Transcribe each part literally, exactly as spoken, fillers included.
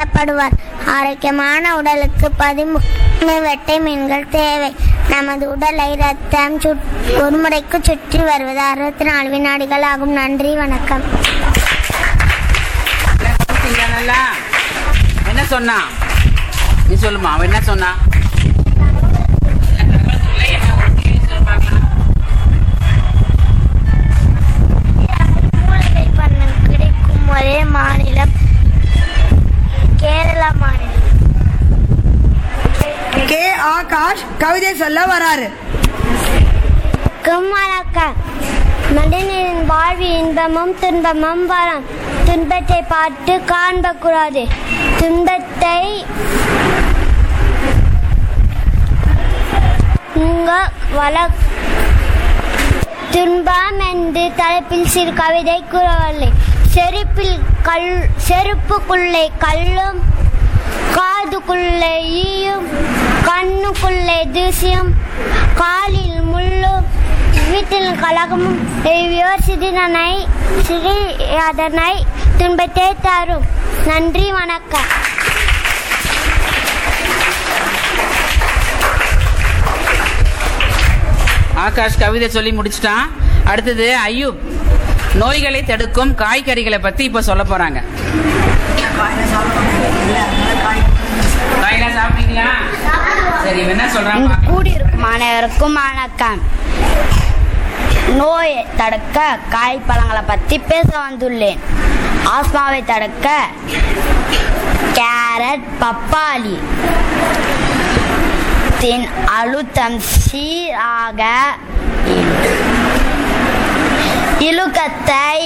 கஷ்டப்படுவார். ஆரோக்கியமான உடலுக்கு பதிமூணு வெட்டை மீன்கள் தேவை. நமது உடலை ரத்தம் ஒரு முறைக்கு சுற்றி வருவது அறுபத்தி நாலு வினாடிகள் ஆகும். நன்றி, வணக்கம். என்ன சொன்னா நீ சொல்லுமா? அவன் என்ன சொன்னா? கிடைக்கும் ஒரே மாநிலம் கேரளா மாநிலம். கே ஆகாஷ் கவிதை சொல்ல வராரு. மனிதனின் வாழ்வில் இன்பமும் துன்பமும் வரும். துன்பத்தை பார்த்து காண்பக்கூடாது. துன்பத்தை வள துன்பம் என்று தலைப்பில் சிறு கவிதை கூறவில்லை. செருப்பில் கல் செருப்புக்குள்ளே கல்லும், காதுக்குள்ளே ஈயும், கண்ணுக்குள்ளே தூசியும், காலில் முள்ளும், வீட்டில் கலகமும் சிறிதனை சிறியதனை துன்பத்தை தரும். நன்றி, வணக்கம். ஆகாஷ் கவிதை சொல்லி முடிச்சிட்டான். அடுத்தது ஐயூப் நோய்களை தடுக்கும் காய்கறிகளை பத்தி இப்ப சொல்ல போறாங்க. காயெல்லாம் சாப்பிட்டீங்களா? சரி, என்ன சொல்றாங்க? கூடியிருக்கும் அனைவருக்கும் வணக்கம். நோயை தடுக்க காய் பழங்களை பத்தி பேச வந்துள்ளேன். ஆஸ்மாவை தடுக்க கேரட், பப்பாளி, அழுத்தம் சீராக, இழுக்கத்தை,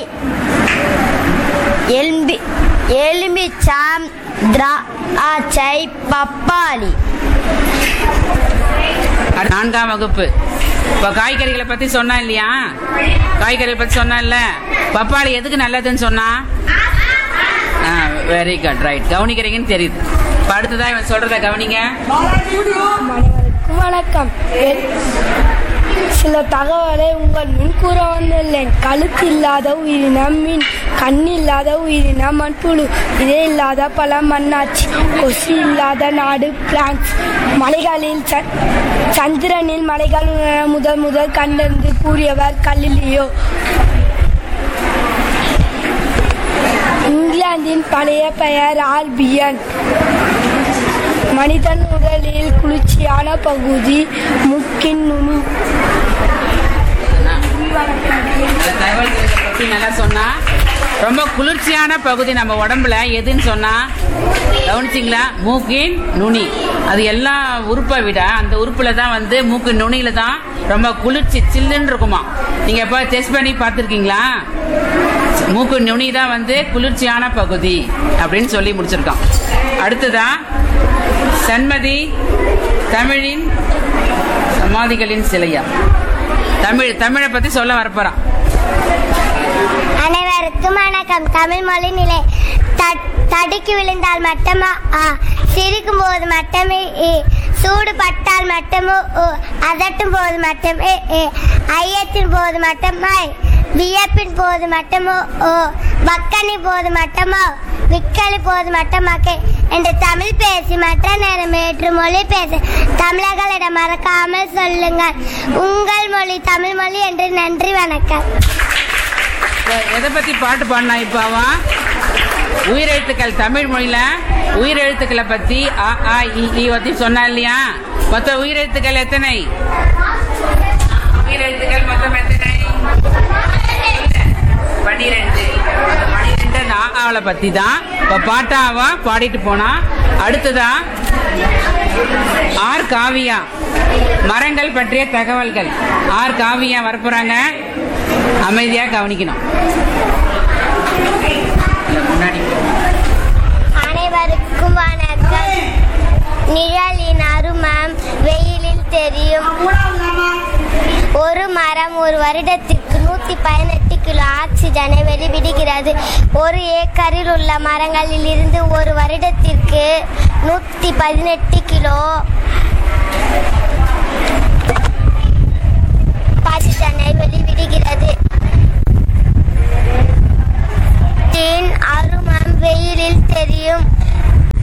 எலுமிச்சம், திராட்சை, பப்பாளி. நான்காம் வகுப்பு. இப்ப காய்கறிகளை பத்தி சொன்னா இல்லையா? காய்கறிகளை பத்தி சொன்னா இல்ல. பப்பாளி எதுக்கு நல்லதுன்னு சொன்னா? Very good, right. கவனிக்கிறீங்கன்னு தெரியுது. அடுத்ததா இவன் சொல்றத கவனிங்க. வணக்கம். சில தகவலை உங்கள் முன் கூற வந்துள்ளேன். கழுத்து இல்லாத உயிரினம் மீன், கண் இல்லாத உயிரினம் மண்புழு, இதே இல்லாத பல மண்ணாச்சி, கொசு இல்லாத நாடு பிரான்ஸ். மலைகளில் சந்திரனில் மலைகள் முதல் முதல் கண்டறிந்து கூறியவர் கலிலியோ. இங்கிலாந்தின் பழைய பெயர் ஆல்பியன். மனிதன் உடலில் குளிர்ச்சியான பகுதி மூக்கின் நுனி. நல்லா சொன்னா. ரொம்ப குளிர்ச்சியான பகுதி நம்ம உடம்புல எதுன்னு சொன்னா கவனிச்சிங்களா? மூக்கின் நுனி. அது எல்லா உறுப்பை விட அந்த உறுப்புல தான் வந்து மூக்கு நுனியில தான் ரொம்ப குளிர்ச்சி சில்லுன்னு இருக்குமா. நீங்க எப்ப டெஸ்ட் பண்ணி பார்த்துருக்கீங்களா? மூக்கு நுனி தான் வந்து குளிர்ச்சியான பகுதி அப்படின்னு சொல்லி முடிச்சிருக்கான். அடுத்ததான் சண்மதி தமிழின் சமாதிகளின் சிலையா. தமிழ் தமிழை பத்தி சொல்ல வரப்போறான். அனைவருக்கும் வணக்கம். தமிழ் மொழி நிலை. தடுக்கி விழுந்தால் மட்டுமா, சிரிக்கும் போது மட்டுமே, சூடு பட்டால் மட்டுமோ, அதட்டும் போது மட்டுமே, ஐயத்தின் போது மட்டுமே, வியப்பின் போது மட்டுமோ, வக்கனி போது மட்டுமோ, விக்கலி போது மட்டுமாக்கே என்று தமிழ் பேசி மற்ற நேரம் ஏற்று மொழி பேச தமிழர்களிடம் மறக்காமல் சொல்லுங்கள். உங்கள் மொழி தமிழ் மொழி என்று. நன்றி, வணக்கம். எதை பத்தி பாட்டு பாடினா இப்பாவா? உயிரெழுத்துக்கள். தமிழ் மொழியில உயிரெழுத்துக்களை பத்தி அ ஆ இ பத்தி சொன்னா இல்லையா? மொத்த உயிரெழுத்துக்கள் எத்தனை? உயிரெழுத்துக்கள் மொத்தம் எத்தனை? பன்னிரெண்டு. பன்னிரெண்டு ஆவலை பத்தி தான் இப்ப பாட்டாவா பாடிட்டு போனா. அடுத்ததா ஆர் காவியா மரங்கள் பற்றிய தகவல்கள். ஆர் காவியா வரப்போறாங்க. அமைதியா கவனிக்கணும். அனைவருக்கும் வணக்கம். நிழலின் அருமம் வெயிலில் தெரியும். ஒரு மரம் ஒரு வருடத்திற்கு நூத்தி பதினெட்டு கிலோ ஆக்சிஜனை வெளிவிடுகிறது. ஒரு ஏக்கரில் உள்ள மரங்களில் இருந்து ஒரு வருடத்திற்கு நூத்தி பதினெட்டு கிலோ ஆக்சிஜனை வெளிவிடுகிறது. அருமம் வெயிலில் தெரியும்.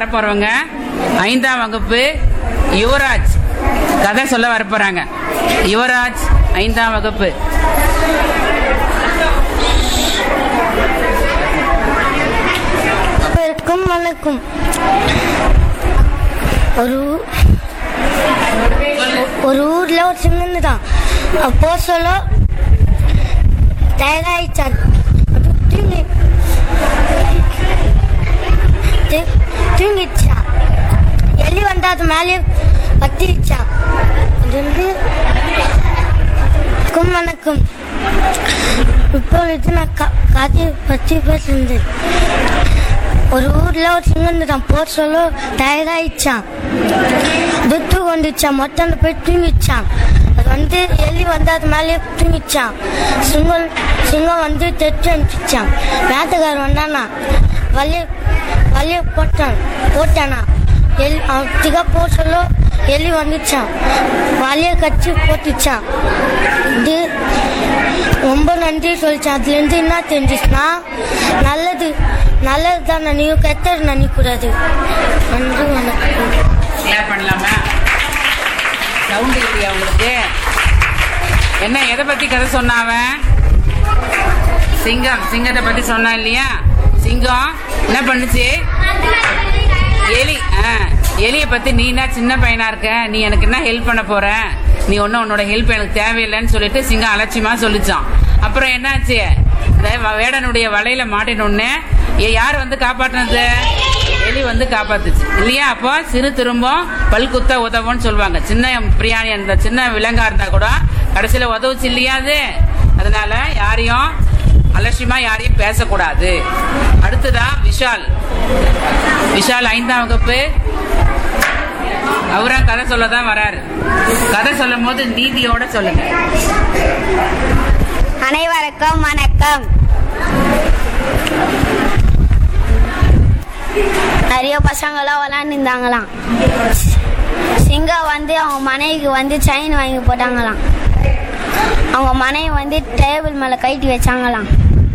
வரப்போறவங்க ஐந்தாம் வகுப்பு யுவராஜ் கதை சொல்ல வரப்போறாங்க. யுவராஜ் ஐந்தாம் வகுப்பு. வணக்கம். ஒரு ஒரு ஊர்ல ஒரு சிங்கன்னு தான். அப்போ சொல்ல தயாராயிச்சான். தூங்கிடுச்சான். எலி வந்து அது மேலே பத்திரிச்சான். அது வந்து வணக்கம். இப்பொழுது நான் காத்தி பத்தி பேசுறேன். ஒரு ஊர்ல ஒரு சிங்கம் தான். போர் சொல்ல தயாராயிச்சான். துத்து கொண்டுச்சான். மொத்தம் போய் தூங்கிச்சான். அது வந்து எலி வந்து அது மேலே தூங்கிச்சான். சிங்கம் சிங்கம் வந்து தெற்று அனுப்பிச்சான். வேட்டக்காரர் வந்தானா வலிய வலிய போட்டான் போட்டானா எலி அவத்துக்கா போக சொல்ல எலி வந்துச்சான். வலிய கட்சி போட்டுச்சான். இது ரொம்ப நன்றி சொல்லிச்சான். அதுலேருந்து என்ன தெரிஞ்சிச்சுன்னா நல்லது நல்லது தான் நினைவு, கெட்டது நினைக்கூடாது. நன்றி வணக்கம். பண்ணலாமா? சவுண்ட் இல்லையா உங்களுக்கு? என்ன எதை பத்தி கதை சொன்னாவன்? சிங்கம். சிங்கத்தை பத்தி சொன்னா இல்லையா? சிங்கம் என்ன பண்ணுச்சு? எலி. எலிய பத்தி நீ என்ன சின்ன பையனா இருக்க, நீ எனக்கு என்ன ஹெல்ப் பண்ண போற, நீ ஒன்னும் உன்னோட ஹெல்ப் எனக்கு தேவையில்லைன்னு சொல்லிட்டு சிங்கம் அலட்சியமா சொல்லிச்சான். அப்புறம் என்னாச்சு? வேடனுடைய வலையில மாட்டினோடனே யார் வந்து காப்பாற்றினது? எலி வந்து காப்பாத்துச்சு இல்லையா? அப்போ சிறு திரும்பம் பல் குத்த உதவுன்னு சொல்லுவாங்க. சின்ன பிரியாணி அந்த சின்ன விலங்கா இருந்தா கூட கடைசியில உதவுச்சு இல்லையா? அது அதனால யாரையும் அலட்சியமா யாரையும் பேசக்கூடாது. அடுத்ததான் விஷால். விஷால் ஐந்தாம் வகுப்பு. அவரும் கதை சொல்லதான் வராரு. கதை சொல்லும் போது நீதியோட சொல்லுங்க. அனைவருக்கும் வணக்கம். நிறைய பசங்களாம் விளையாண்டுருந்தாங்களாம். சிங்கம் வந்து அவங்க மனைவிக்கு வந்து செயின் வாங்கி போட்டாங்களாம். அவங்க மனைவி வந்து டேபிள் மேல கட்டி வச்சாங்களாம்.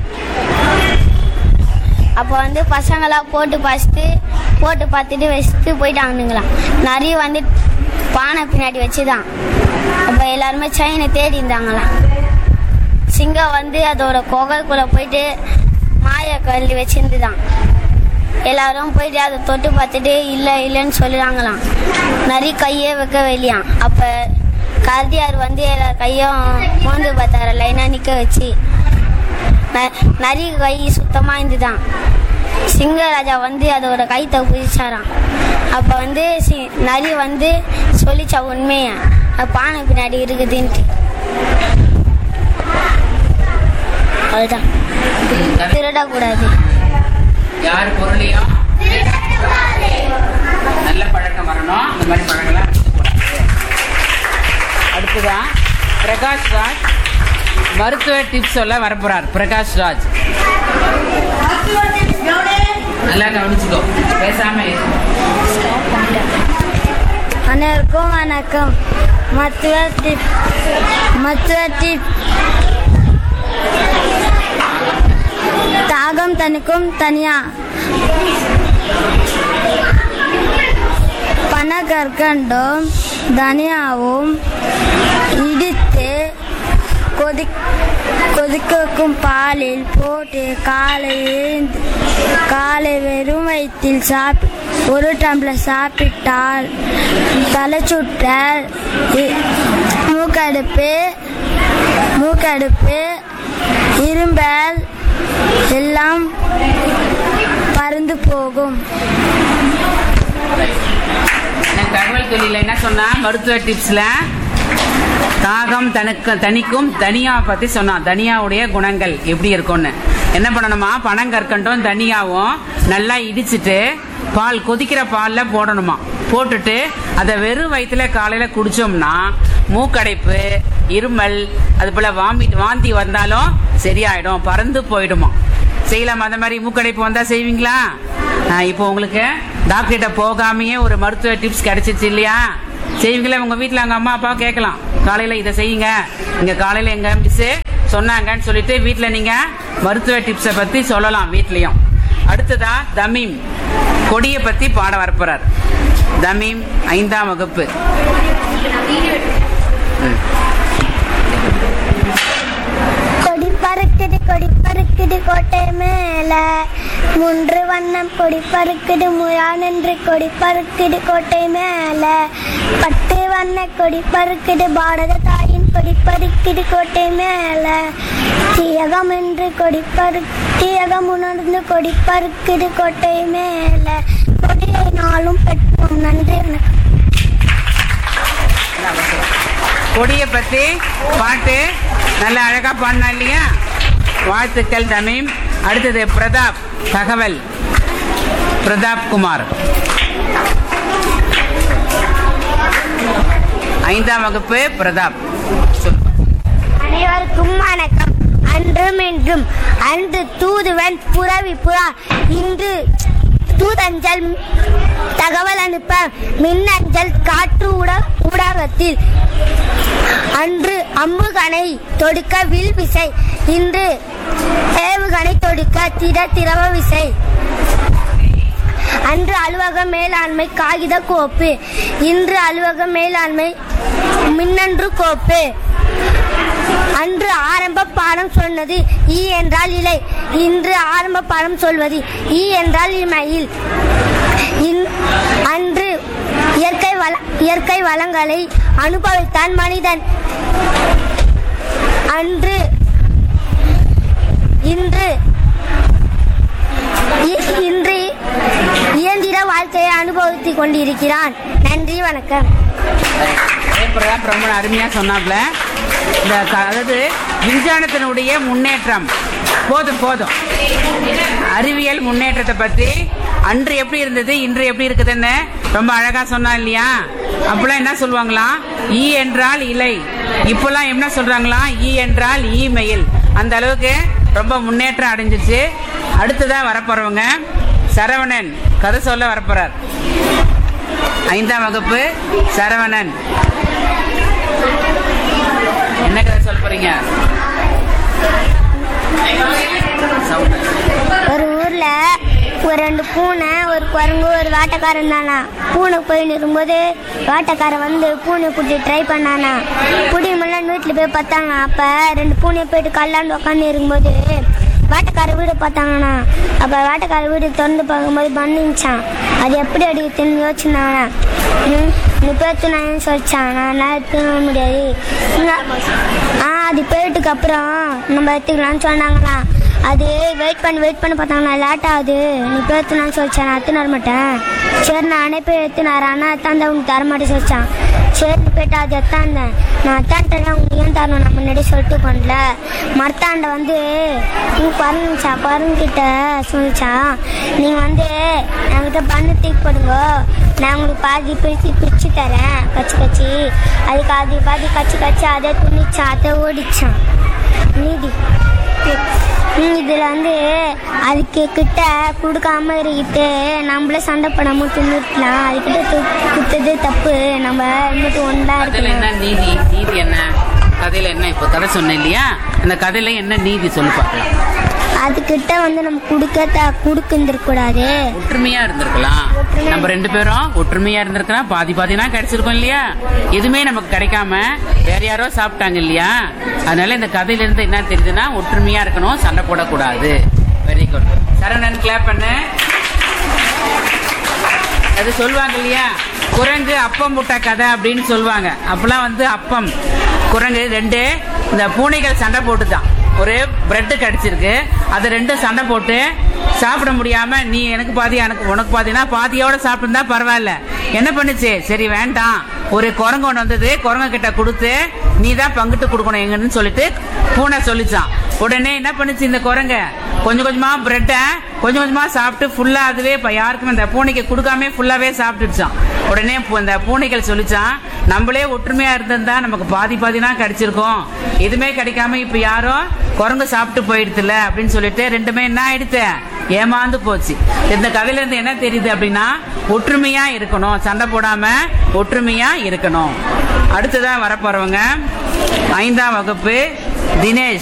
அப்போ வந்து பசங்களாம் போட்டு பார்த்துட்டு போட்டு பார்த்துட்டு வச்சுட்டு போயிட்டாங்களாம். நிறைய வந்து பானை பின்னாடி வச்சுதான். அப்போ எல்லாருமே செயினை தேடி இருந்தாங்களாம். சிங்கம் வந்து அதோட குகைக்குள்ள போயிட்டு மாய கல்லி வச்சிருந்துதான். எல்லாரும் போயிட்டு அதை தொட்டு பார்த்துட்டு இல்லை இல்லைன்னு சொல்லுறாங்களாம். நிறைய கையே வைக்க வெளியாம். அப்போ கரடியார் வந்து எல்லா கையும் மோந்து பார்த்தாரு லைனா நிற்க வச்சு. நிறைய கை சுத்தமாக இருந்துதான். சிங்கராஜா வந்து அதோட கைத்தை குதிச்சாராம். அப்போ வந்து நிறைய வந்து சொல்லிச்சா உண்மைய பானை பின்னாடி இருக்குதுன்ட்டு. அதுதான் திருடக்கூடாது. யார் பொருளையும் நல்ல பழக்கம் வரணும். அந்த மாதிரி பழங்கள்லாம். அடுத்ததான் பிரகாஷ் ராஜ் மருத்துவ டிப்ஸ் சொல்ல வரப்போறார். பிரகாஷ் ராஜ் நல்லா கவனிச்சுக்கோ, பேசாம. அனைவருக்கும் வணக்கம். மருத்துவ டிப் மருத்துவ டிப் தாகம் தனிக்கும் தனியா பனகற்கண்டும் தனியாவும் இடித்து கொதி கொதிக்கும் பாலில் போட்டு காலை காலை வெறும் வயிற்றில் சாப்பி ஒரு டம்ளர் சாப்பிட்டால் தலைச்சுற்றல், மூக்கடுப்பு மூக்கடுப்பு இரும்பல் எல்லாம் பறந்து போகும். தகவல் தொழில என்ன சொன்னா? மருத்துவ டிப்ஸ்ல தாகம் தனக்கு தனிக்கும் தனியா பத்தி சொன்னா. தனியாவுடைய குணங்கள் எப்படி இருக்கும்னு. என்ன பண்ணணுமா? பனங்கற்கண்டும் தனியாவும் நல்லா இடிச்சிட்டு பால் கொதிக்கிற பால்ல போடணுமா. போட்டுட்டு அதை வெறும் வயிற்றுல காலையில குடிச்சோம்னா மூக்கடைப்பு, இருமல், அது போல வாமி வாந்தி வந்தாலும் சரியாயிடும், பறந்து போயிடுமா. செய்யலாம். அந்த மாதிரி மூக்கடைப்பு வந்தா செய்வீங்களா? இப்போ உங்களுக்கு டாக்டர்கிட்ட போகாமையே ஒரு மருத்துவ டிப்ஸ் கிடைச்சிச்சு இல்லையா? செய்வீங்களா? உங்க வீட்டுல அங்க அம்மா அப்பா கேட்கலாம், காலையில இதை செய்யுங்க, இங்க காலையில எங்க மிஸ் சொன்னாங்கன்னு சொல்லிட்டு வீட்டுல நீங்க மருத்துவ டிப்ஸை பத்தி சொல்லலாம் வீட்லயும். அடுத்ததா தமீம் கொடியை பத்தி பாட வரப்போறார். தமீம் ஐந்தாம் வகுப்பு. கொடி பறக்குது கொடி பறக்குது கோட்டை மேல மூன்று வண்ணம் கொடி பறக்குது முயான் என்று கொடி பறக்குது கோட்டை மேல பட்டு வண்ண கொடி பறக்குது பாரத தாயின் கொடி பறக்குது கோட்டை மேல தியகம் என்று கொடி பறு தியகம் உணர்ந்து கொடி பறக்குது கோட்டை மேல கொடியை நாளும் பெற்றோம். நன்றி வணக்கம். கொடியை பத்தி பாட்டு நல்ல அழகா பாடினா இல்லையா? வாழ்த்துக்கள் தமீம். அடுத்தது பிரதாப் தகவல். பிரதாப் குமார் ஐந்தாம் வகுப்பு. பிரதாப். அனைவருக்கும் வணக்கம். அன்றும் இன்றும் அன்று தூதுவன் புறவி புறா இன்று தூதஞ்சல் தகவல் அனுப்ப மின்னஞ்சல் காற்று ஊடகத்தில் அன்று அம்புகணை தொடுக்க வில் விசை இன்று ஏவுகணை தொடுக்க திட திரவ விசை அன்று அலுவலக மேலாண்மை காகித கோப்பு இன்று அலுவலக மேலாண்மை மின்னன்று கோப்பு அன்று ஆரம்ப பாடம் சொன்னது ஈ என்றால் இலை இன்று ஆரம்ப பாடம் சொல்வது ஈ என்றால் இமையில் அன்று இயற்கை வள இயற்கை வளங்களை அனுபவித்தான் மனிதன் அன்று இன்று இன்று இயந்திர வாழ்க்கையை அனுபவித்துக் கொண்டிருக்கிறான். நன்றி வணக்கம். ரொம்ப அருமையா சொன்னாப்ல. இந்த அதாவது விஞ்ஞானத்தினுடைய முன்னேற்றம் போதும் போதும் அறிவியல் முன்னேற்றத்தை பத்தி அன்று எப்படி இருந்தது இன்று எப்படி இருக்குதுன்னு ரொம்ப அழகா சொன்னா இல்லையா? அப்பெல்லாம் என்ன சொல்லுவாங்களாம்? ஈ என்றால் இலை. இப்பெல்லாம் என்ன சொல்றாங்களா? ஈ என்றால் இமெயில். அந்த அளவுக்கு ரொம்ப முன்னேற்றம் அடைஞ்சிச்சு. அடுத்ததான் வரப்போறவங்க சரவணன் கதை சொல்ல வரப்போறார். ஐந்தாம் வகுப்பு சரவணன். என்ன கதை சொல்ல போறீங்க? ஒரு ஊர்ல ஒரு ரெண்டு பூனை ஒரு குரங்கு ஒரு வேட்டைக்காரன் தானா. பூனை போயின்னு இருக்கும்போது வேட்டைக்காரன் வந்து பூனை பிடிச்சி ட்ரை பண்ணானா. பிடி முன்னாடி வீட்டுல போய் பார்த்தாங்க. அப்ப ரெண்டு பூனையை போயிட்டு கல்லாண்டு உட்காந்து இருக்கும்போது வேட்டைக்கார வீடு பார்த்தாங்கண்ணா. அப்ப வேட்டைக்கார வீடு திறந்து பார்க்கும்போது பண்ணிச்சான். அது எப்படி அடிக்குதுன்னு யோசிச்சுனாங்கண்ணா. நீ பேத்து நான் சொல்லிச்சான். நான் எடுத்துக்க முடியாது. ஆ அது போயிட்டுக்கு அப்புறம் நம்ம எடுத்துக்கலாம்னு சொன்னாங்கண்ணா. அது வெயிட் பண்ணி வெயிட் பண்ணி பார்த்தாங்கண்ணா. லேட் ஆகுது. நீ பேத்து நான் சொல்லிச்சேன். நான் எடுத்துன்னு வர மாட்டேன். சரி நான் அனுப்பி எடுத்துனாரு. ஆனால் எத்தாந்தேன் உனக்கு தர மாட்டேன் சொல்லிச்சான். சரி போயிட்டு அது எத்தாந்தேன். நான் எத்தான்ட்டேன் உங்களுக்கு ஏன் தரணும் நான் முன்னாடி சொல்லிட்டு கொண்டல. மரத்தாண்ட வந்து நீ குரங்குச்சா குரங்கிட்ட சொல்லிச்சான். நீங்கள் வந்து என்கிட்ட பண்ணு தூக்கி போடுங்க. நான் உங்களுக்கு பாதி பிரிச்சு பிரிச்சு தரேன் கச்சி கச்சி. அதுக்கு அது பாதி கச்சி கச்சி அதை துணிச்சான். அதை ஓடிச்சான். நீதி இதுல வந்து அதுக்கு கிட்ட கொடுக்காம இருக்கிட்டு நம்மள சண்டை போடாம தின்னுக்கலாம். அதுக்கிட்ட குத்தது தப்பு. நம்ம மட்டும் ஒன்றா இருக்கலாம். நீதி நீதி என்ன கதையில என்ன? இப்ப கதை சொன்ன இல்லையா? அந்த கதையில என்ன நீதி சொல்லி பார்க்கலாம். அதுக்கிட்ட வந்து நம்ம குடுக்க குடுக்கிருக்கூடாது. ஒற்றுமையா இருந்திருக்கலாம். நம்ம ரெண்டு பேரும் ஒற்றுமையா இருந்திருக்கலாம். பாதி பாதினா கிடைச்சிருக்கோம் இல்லையா? எதுவுமே நமக்கு கிடைக்காம வேற யாரோ சாப்பிட்டாங்க இல்லையா? அதனால இந்த கதையில இருந்து என்ன தெரியுதுன்னா ஒற்றுமையா இருக்கணும், சண்டை போடக்கூடாது. Very good. சரவணன் கிளாப் பண்ண. அது சொல்லுவாங்க இல்லையா? குரங்கு அப்பம் முட்டை கதை அப்படின்னு சொல்லுவாங்க. அப்பெல்லாம் வந்து அப்பம் குரங்கு ரெண்டு இந்த பூனைகள் சண்டை போட்டுதான். ஒரு பிரெட்டு கடிச்சிருக்கு. அது ரெண்டும் சண்டை போட்டு சாப்பிட முடியாம நீ எனக்கு பாதி எனக்கு உனக்கு பாதினா பாதியோட சாப்பிட்டுருந்தா பரவாயில்ல. என்ன பண்ணுச்சு? சரி வேண்டாம், ஒரு குரங்கு ஒன்று வந்தது. குரங்கு கிட்ட கொடுத்து நீ தான் பங்கிட்டு கொடுக்கணும் எங்கன்னு சொல்லிட்டு பூனை சொல்லிச்சான். உடனே என்ன பண்ணுச்சு இந்த குரங்க? கொஞ்சம் கொஞ்சமா பிரெட்டை கொஞ்சம் கொஞ்சமா சாப்பிட்டு ஃபுல்லா அதுவே இப்ப யாருக்குமே இந்த பூனைக்கு கொடுக்காம ஃபுல்லாவே சாப்பிட்டுச்சான். உடனே இந்த பூனைகள் சொல்லிச்சான், நம்மளே ஒற்றுமையா இருந்திருந்தா நமக்கு பாதி பாதினா கிடைச்சிருக்கோம். எதுவுமே கிடைக்காம இப்ப யாரும் குரங்கு சாப்பிட்டு போயிடுதுல அப்படின்னு சொல்லிட்டு ரெண்டுமே என்ன ஆயிடுத்து? ஏமாந்து போச்சு. இந்த கதையில இருந்து என்ன தெரியுது அப்படின்னா ஒற்றுமையா இருக்கணும், சண்டை போடாம ஒற்றுமையா இருக்கணும். அடுத்ததான் வரப்போறவங்க ஐந்தாம் வகுப்பு தினேஷ்.